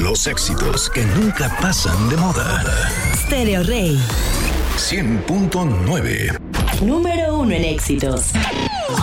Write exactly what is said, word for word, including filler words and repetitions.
Los éxitos que nunca pasan de moda. Stereo Rey. cien punto nueve. Número uno en éxitos.